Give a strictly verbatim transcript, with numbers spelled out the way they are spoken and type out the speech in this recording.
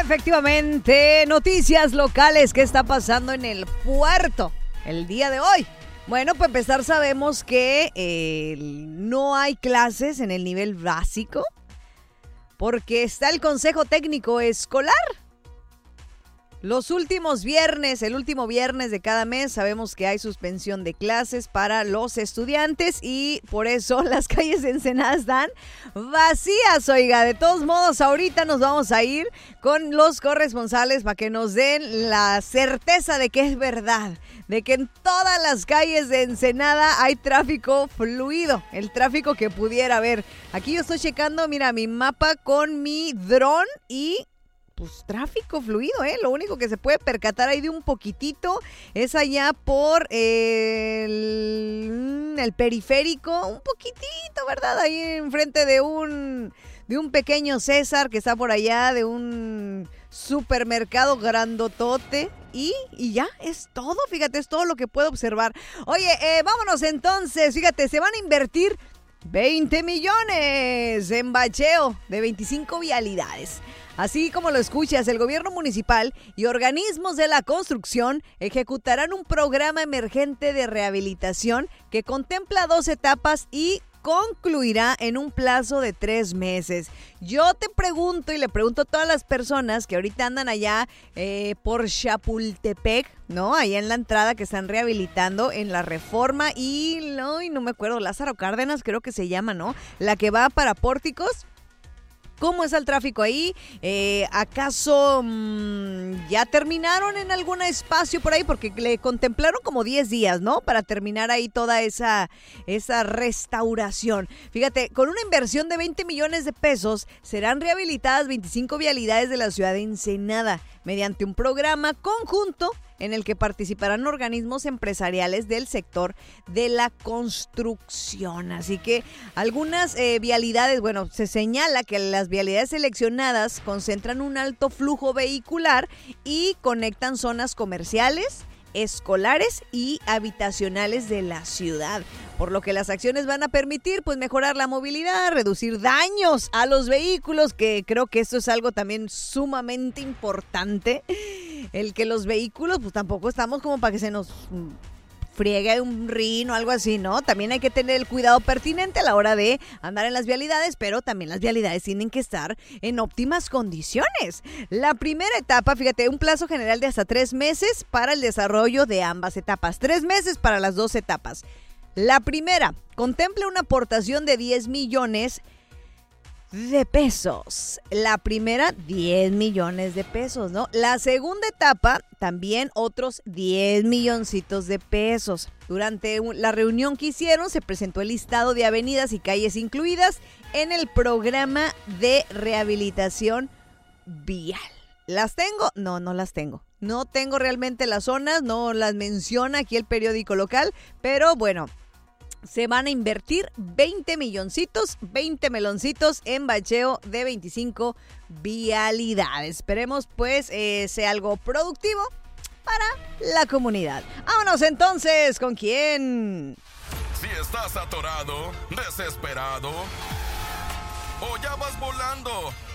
Efectivamente, noticias locales. ¿Qué está pasando en el puerto el día de hoy? Bueno, para empezar sabemos que eh, no hay clases en el nivel básico porque está el Consejo Técnico Escolar. Los últimos viernes, el último viernes de cada mes, sabemos que hay suspensión de clases para los estudiantes y por eso las calles de Ensenada están vacías, oiga. De todos modos, ahorita nos vamos a ir con los corresponsales para que nos den la certeza de que es verdad, de que en todas las calles de Ensenada hay tráfico fluido, el tráfico que pudiera haber. Aquí yo estoy checando, mira, mi mapa con mi dron y pues tráfico fluido, ¿eh? Lo único que se puede percatar ahí de un poquitito es allá por el, el periférico, un poquitito, ¿verdad? Ahí enfrente de un, de un pequeño César que está por allá, de un supermercado grandotote. Y, y ya, es todo, fíjate, es todo lo que puedo observar. Oye, eh, vámonos entonces, fíjate, se van a invertir veinte millones en bacheo de veinticinco vialidades. Así como lo escuchas, el gobierno municipal y organismos de la construcción ejecutarán un programa emergente de rehabilitación que contempla dos etapas y concluirá en un plazo de tres meses. Yo te pregunto y le pregunto a todas las personas que ahorita andan allá eh, por Chapultepec, ¿no? Allá en la entrada que están rehabilitando en la Reforma y no, y no me acuerdo, Lázaro Cárdenas creo que se llama, ¿no? La que va para Pórticos. ¿Cómo es el tráfico ahí? Eh, ¿Acaso mmm, ya terminaron en algún espacio por ahí? Porque le contemplaron como diez días, ¿no? Para terminar ahí toda esa, esa restauración. Fíjate, con una inversión de veinte millones de pesos, serán rehabilitadas veinticinco vialidades de la ciudad de Ensenada mediante un programa conjunto en el que participarán organismos empresariales del sector de la construcción. Así que algunas eh, vialidades, bueno, se señala que las vialidades seleccionadas concentran un alto flujo vehicular y conectan zonas comerciales, escolares y habitacionales de la ciudad, por lo que las acciones van a permitir pues mejorar la movilidad, reducir daños a los vehículos, que creo que esto es algo también sumamente importante, el que los vehículos pues tampoco estamos como para que se nos friegue un rin o algo así, ¿no? También hay que tener el cuidado pertinente a la hora de andar en las vialidades, pero también las vialidades tienen que estar en óptimas condiciones. La primera etapa, fíjate, un plazo general de hasta tres meses para el desarrollo de ambas etapas. Tres meses para las dos etapas. La primera contempla una aportación de diez millones de pesos. La primera, diez millones de pesos, ¿no? La segunda etapa, también otros diez milloncitos de pesos. Durante la reunión que hicieron, se presentó el listado de avenidas y calles incluidas en el programa de rehabilitación vial. ¿Las tengo? No, no las tengo. No tengo realmente las zonas, no las menciona aquí el periódico local, pero bueno, se van a invertir veinte milloncitos, veinte meloncitos en bacheo de veinticinco vialidades. Esperemos pues eh, sea algo productivo para la comunidad. Vámonos entonces, ¿con quién? Si estás atorado, desesperado o ya vas volando